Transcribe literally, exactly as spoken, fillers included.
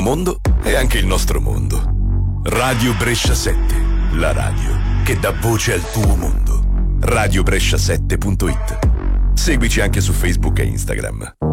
mondo è anche il nostro mondo. Radio Brescia sette, la radio che dà voce al tuo mondo. radio brescia sette punto it. Seguici anche su Facebook e Instagram.